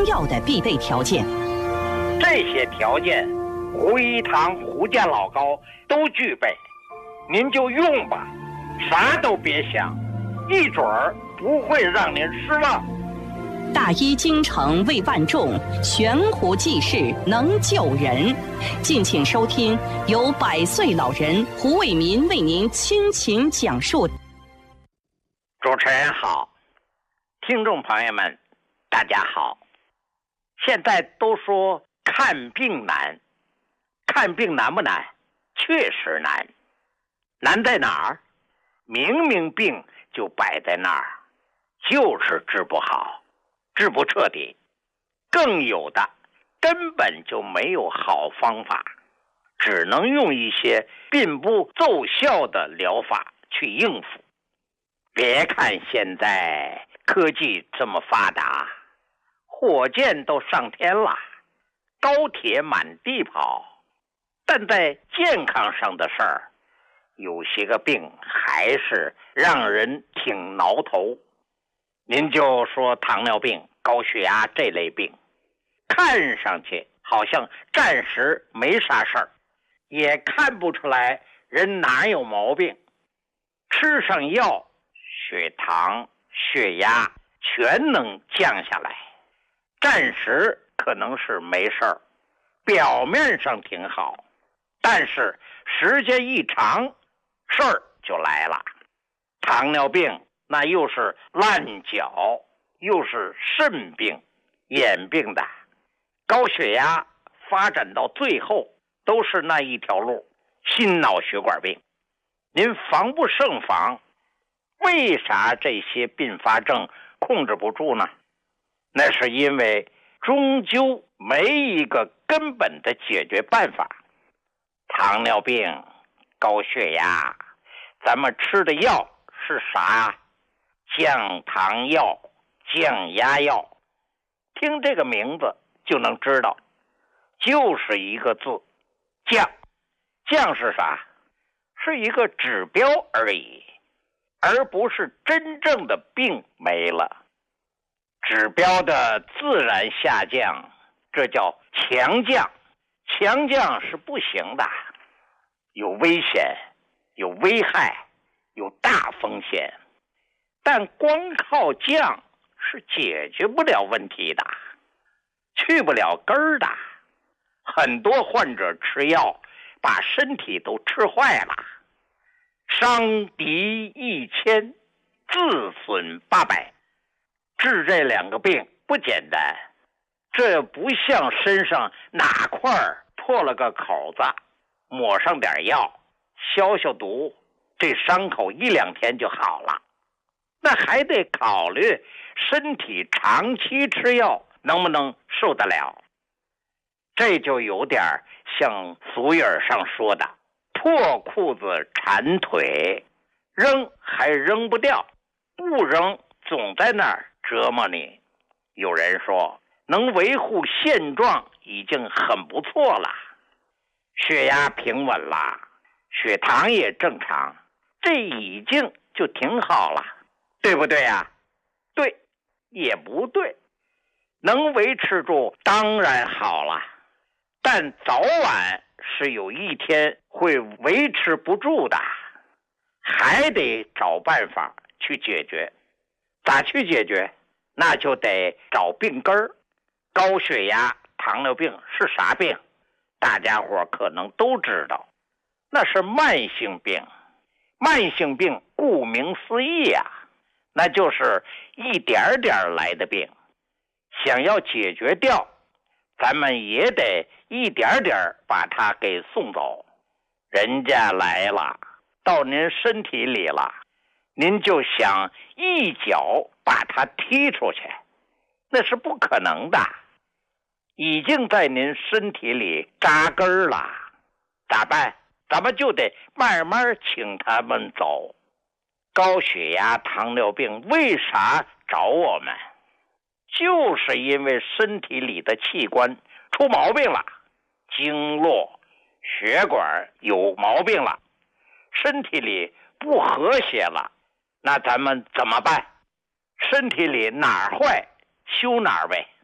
要的必备条件。 这些条件，胡一堂、胡家老高都具备，您就用吧，啥都别想，一准儿不会让您失望。 大医精诚为万众，悬壶济世能救人。敬请收听由100岁老人胡伟民为您倾情讲述。 主持人好，听众朋友们大家好。现在都说看病难，看病难不难？确实难。难在哪儿？明明病就摆在那儿，就是治不好，治不彻底。更有的根本就没有好方法，只能用一些并不奏效的疗法去应付。别看现在科技这么发达，火箭都上天了，高铁满地跑，但在健康上的事儿，有些个病还是让人挺挠头。您就说糖尿病、高血压这类病，看上去好像暂时没啥事儿，也看不出来人哪有毛病，吃上药，血糖、血压全能降下来，暂时可能是没事儿，表面上挺好，但是时间一长，事儿就来了。糖尿病那又是烂脚，又是肾病、眼病的，高血压发展到最后都是那一条路，心脑血管病。您防不胜防，为啥这些并发症控制不住呢？那是因为终究没一个根本的解决办法。糖尿病、高血压，咱们吃的药是啥？降糖药、降压药，听这个名字就能知道，就是一个字，降。降是啥？是一个指标而已，而不是真正的病没了。指标的自然下降，这叫强降。强降是不行的，有危险，有危害，有大风险。但光靠降是解决不了问题的，去不了根儿的。很多患者吃药把身体都吃坏了，伤敌1000，自损800。治这2个病不简单，这不像身上哪块破了个口子，抹上点药消消毒，这伤口1、2天就好了。那还得考虑身体长期吃药能不能受得了。这就有点像俗语上说的破裤子缠腿，扔还扔不掉，不扔总在那儿折磨你。有人说能维护现状已经很不错了，血压平稳了，血糖也正常，这已经就挺好了，对不对呀？对，也不对。能维持住当然好了，但早晚是有一天会维持不住的，还得找办法去解决。咋去解决？那就得找病根儿。高血压、糖尿病是啥病？大家伙可能都知道，那是慢性病。慢性病顾名思义啊，那就是一点点来的病。想要解决掉，咱们也得一点点把它给送走。人家来了，到您身体里了，您就想一脚把它踢出去，那是不可能的。已经在您身体里扎根了，咋办？咱们就得慢慢请他们走。高血压、糖尿病为啥找我们？就是因为身体里的器官出毛病了，经络、血管有毛病了，身体里不和谐了，那咱们怎么办？身体里哪儿坏修哪儿呗。